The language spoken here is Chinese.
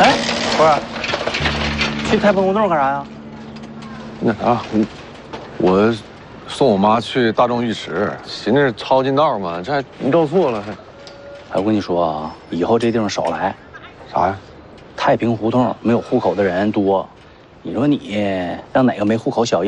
哎，不是，去太平胡同干啥呀？ 那啥，我送我妈去大众浴池，寻思抄近道嘛，这还绕错了还。 哎，我跟你说啊，以后这地方少来。 啥呀？ 太平胡同没有户口的人多，你说你让哪个没户口小